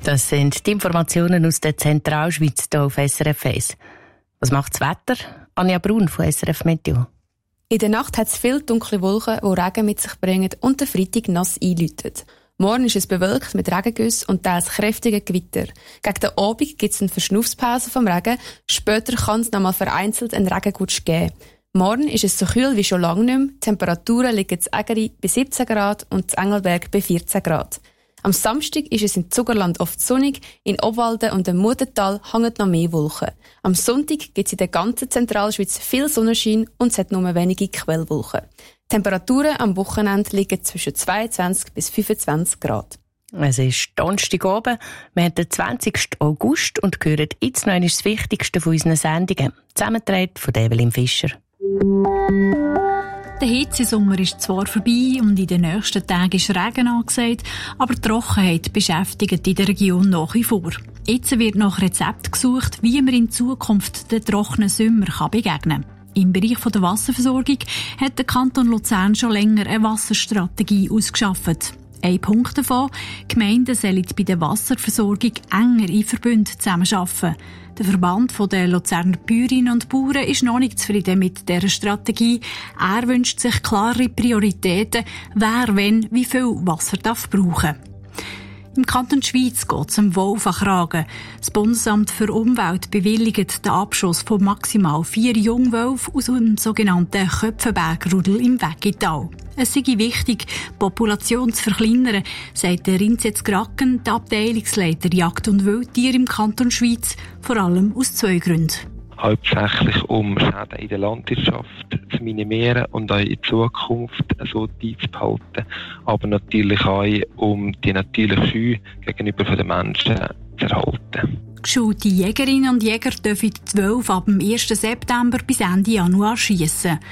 Das sind die Informationen aus der Zentralschweiz hier auf SRF 1. Was macht das Wetter? Anja Brun von SRF Meteo. In der Nacht hat es viele dunkle Wolken, die Regen mit sich bringen und den Freitag nass einläuten. Morgen ist es bewölkt mit Regengüssen und teils kräftigen Gewitter. Gegen den Abend gibt es eine Verschnaufspause vom Regen. Später kann es nochmal vereinzelt einen Regengutsch geben. Morgen ist es so kühl wie schon lange nicht mehr. Die Temperaturen liegen in Ägeri bei 17 Grad und in Engelberg bei 14 Grad. Am Samstag ist es im Zugerland oft sonnig, in Obwalden und im Mudental hängen noch mehr Wolken. Am Sonntag gibt es in der ganzen Zentralschweiz viel Sonnenschein und es hat nur wenige Quellwolken. Die Temperaturen am Wochenende liegen zwischen 22 bis 25 Grad. Es ist Donnerstag oben, wir haben den 20. August und hören jetzt noch das Wichtigste von unseren Sendungen. Zusammengetragen von Evelyn Fischer. Der Hitzesommer ist zwar vorbei und in den nächsten Tagen ist Regen angesagt, aber die Trockenheit beschäftigt in der Region nach wie vor. Jetzt wird nach Rezepten gesucht, wie man in Zukunft den trockenen Sommer begegnen kann. Im Bereich der Wasserversorgung hat der Kanton Luzern schon länger eine Wasserstrategie ausgearbeitet. Ein Punkt davon: die Gemeinden sollen bei der Wasserversorgung enger in Verbünden zusammenarbeiten. Der Verband der Luzerner Bäuerinnen und Bauern ist noch nicht zufrieden mit dieser Strategie. Er wünscht sich klare Prioritäten, wer wenn wie viel Wasser brauchen darf. Im Kanton Schweiz geht es um Wolfenkragen. Das Bundesamt für Umwelt bewilligt den Abschuss von maximal 4 Jungwölfen aus dem sogenannten Köpfenbergrudel im Weggital. Es sei wichtig, die Population zu verkleinern, sagt der Rinzets Gracken, der Abteilungsleiter Jagd und Wildtier im Kanton Schweiz, vor allem aus 2 Gründen. Hauptsächlich um Schäden in der Landwirtschaft zu minimieren und auch in Zukunft so beizubehalten, aber natürlich auch um die natürliche Scheu gegenüber den Menschen zu erhalten. Geschulte Jägerinnen und Jäger dürfen die Wölfe ab dem 1. September bis Ende Januar schiessen.